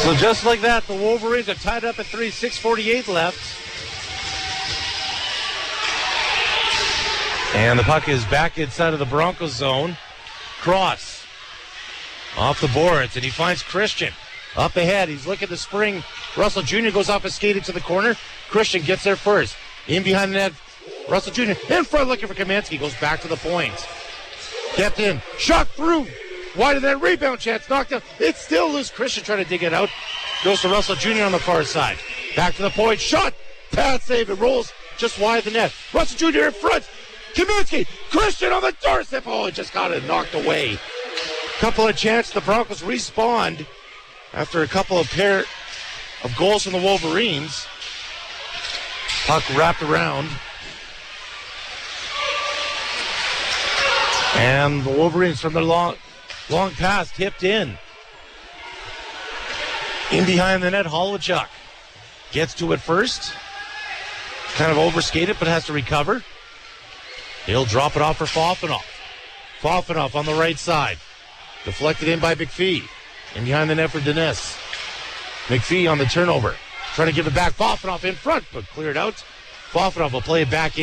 So just like that, the Wolverines are tied up at 3, 6:48 left. And the puck is back inside of the Broncos zone. Cross off the boards, and he finds Christian up ahead. He's looking to spring. Russell Jr. goes off his skate into the corner. Christian gets there first. In behind the net, Russell Jr. in front looking for Kaminsky. Goes back to the point. Kept in. Shot through. Wide of that rebound chance. Knocked out. It's still loose. Christian trying to dig it out. Goes to Russell Jr. on the far side. Back to the point. Shot. Pass save. It rolls just wide of the net. Russell Jr. in front. Kaminsky. Christian on the doorstep. Oh, it just got it knocked away. Couple of chances. The Broncos respawned after a couple of pair of goals from the Wolverines. Puck wrapped around. And the Wolverines from their long pass tipped in. In behind the net, Holochuk gets to it first. Kind of overskated, but has to recover. He'll drop it off for Fofanoff. Fofanoff on the right side. Deflected in by McPhee. In behind the net for Dines. McPhee on the turnover. Trying to give it back. Fofanoff in front, but cleared out. Fofanoff will play it back in.